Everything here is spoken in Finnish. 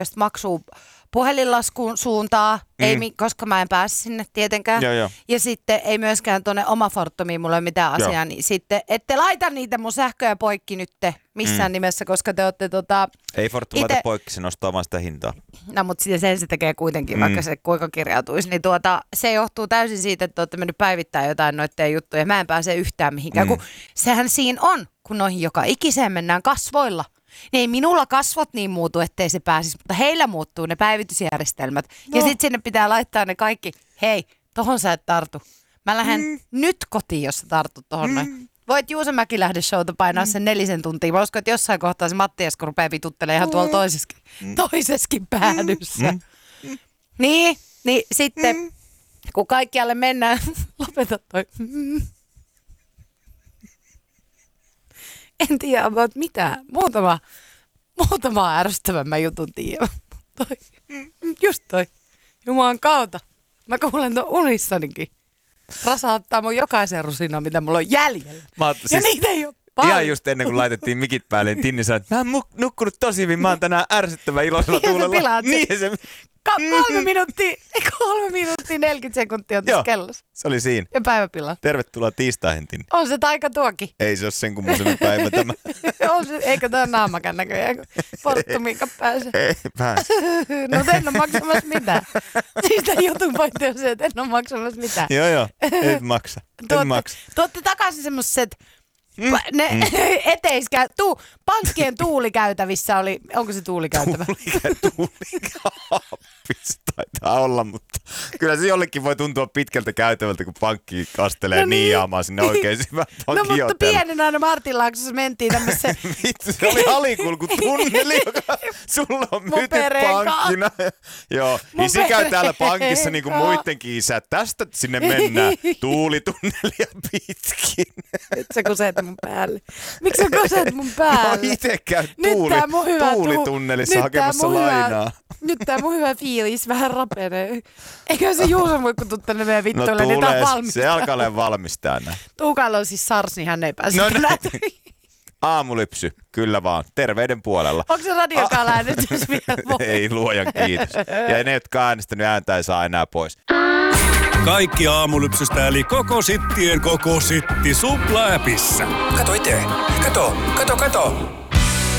maksua puhelinlaskun suuntaa, koska mä en pääse sinne tietenkään. Joo. Ja sitten ei myöskään tuonne oma Fortumiin mulla ole mitään asiaa, niin sitten ette laita niitä mun sähköjä poikki nytte missään nimessä, koska te olette Ei Fortum laita poikki, se nostaa vaan sitä hintaa. No mutta sen se tekee kuitenkin, vaikka se kuinka kirjautuisi. Niin se johtuu täysin siitä, että olette mennyt päivittämään jotain noitteen juttuja. Mä en pääse yhtään mihinkään, kun sehän siinä on, kun noihin joka ikiseen mennään kasvoilla. Niin ei minulla kasvot niin muutu, ettei se pääsisi, mutta heillä muuttuu ne päivitysjärjestelmät. No. Ja sitten sinne pitää laittaa ne kaikki, hei, tohon sä et tartu. Mä lähden nyt kotiin, jos sä tartut tohon noin. Voit Juuso Mäkilähde-showta painaa sen 4 tuntia. Mä uskon, että jossain kohtaa se Matti Esko rupeaa vituttelemaan ihan tuolla toisessakin päädyssä. Niin sitten, kun kaikkialle mennään, lopeta toi. En tiedä about mitään. Muutama ärsyttävämmän jutun tiedä. Just toi. Jumalan kautta. Mä kuulen ton unissanikin. Rasauttaa mun jokaisen rusinaan, mitä mulla on jäljellä. Niitä ei ole paljon. Ihan just ennen kuin laitettiin mikit päälle, niin Tinni sanoi, että mä oon nukkunut tosi hyvin. Mä oon tänään ärsyttävä iloisella tuulella. Niin se 3 minuuttia 40 sekuntia on tässä kellossa. Se oli siinä. Ja päiväpila. Tervetuloa tiistaihin, Tinni. On se taika tuokin. Ei se ole sen kummoisemmin päivä tämä. On se, eikö tää naamakään näköjään, kun Fortumiinkaan pääse. Ei pääse. No en ole maksamassa mitään. Siis tämän jutun pointti on se, että en ole maksamassa mitään. Joo, et maksa. Tuotte takaisin semmoiset pankkien tuulikäytävissä oli, onko se tuulikäytävä? Tuulikäytävissä taitaa olla, mutta kyllä se jollekin voi tuntua pitkältä käytävältä, kun pankki kastelee niiaamaan sinne oikein syvään pankkiin. No mutta pienen aina Martinlaaksossa mentiin tämmöiseen. Vittu, se oli alikulkutunneli, joka sulla on myyty pankkina. Joo, isä käy täällä pankissa niin kuin muidenkin isät. Tästä sinne mennään tuulitunnelia pitkin. Nyt sä kuseet mun päälle. Miksi sä kuseet mun päälle? Mä ite käyn tuulitunnelissa hakemassa lainaa. Nyt tää mun hyvä fiilis vähän rapenee. Eikä se Juuso voi, kun tuu tänne meidän vittuille, niin tää on valmis. Se alkaa olemaan valmistaa näin. Tuukalla on siis SARS, niin hän ei pääse Aamulypsy, kyllä vaan. Terveyden puolella. Onko se radiokaala äänestys vielä? Ei, luojan kiitos. Ja ne, jotka on äänestänyt, ääntä ei saa enää pois. Kaikki Aamulypsystä eli koko sittien koko sitti Supla-appissa. Kato itse. Kato.